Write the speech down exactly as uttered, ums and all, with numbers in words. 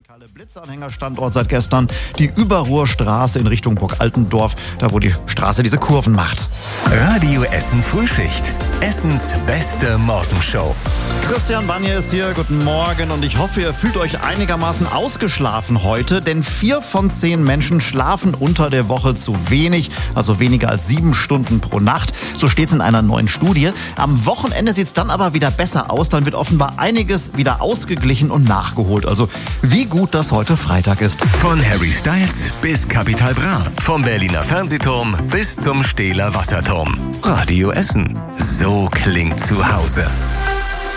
Kalle Blitzanhängerstandort seit gestern die Überruhrstraße in Richtung Burg Altendorf, da wo die Straße diese Kurven macht. Radio Essen Frühschicht. Essens beste Morgenshow. Christian Banje ist hier, guten Morgen, und ich hoffe, ihr fühlt euch einigermaßen ausgeschlafen heute, denn vier von zehn Menschen schlafen unter der Woche zu wenig, also weniger als sieben Stunden pro Nacht. So steht es in einer neuen Studie. Am Wochenende sieht es dann aber wieder besser aus, dann wird offenbar einiges wieder ausgeglichen und nachgeholt. Also wie gut, dass heute Freitag ist. Von Harry Styles bis Capital Bra, vom Berliner Fernsehturm bis zum Stehler Wasserturm. Radio Essen. So klingt zu Hause.